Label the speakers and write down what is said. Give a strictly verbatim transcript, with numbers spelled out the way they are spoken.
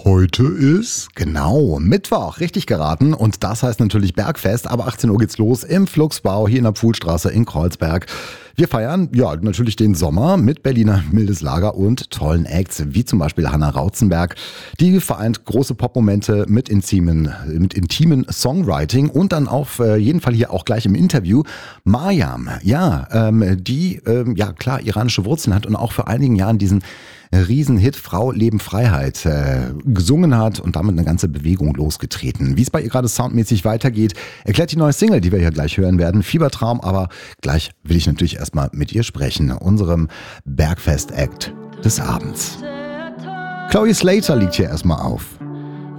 Speaker 1: Heute ist, genau, Mittwoch, richtig geraten. Und das heißt natürlich Bergfest. Aber achtzehn Uhr geht's los im Flugsbau hier in der Pfuhlstraße in Kreuzberg. Wir feiern, ja, natürlich den Sommer mit Berliner Mildes Lager und tollen Acts, wie zum Beispiel Hanna Rauzenberg. Die vereint große Popmomente mit intimen, mit intimen Songwriting und dann auf jeden Fall hier auch gleich im Interview Mariam, ja, ähm, die, ähm, ja klar, iranische Wurzeln hat und auch vor einigen Jahren diesen Riesenhit Frau, Leben, Freiheit äh, gesungen hat und damit eine ganze Bewegung losgetreten. Wie es bei ihr gerade soundmäßig weitergeht, erklärt die neue Single, die wir hier gleich hören werden, Fiebertraum, aber gleich will ich natürlich erstmal mit ihr sprechen, unserem Bergfest-Act des Abends. Chloe Slater liegt hier erstmal auf.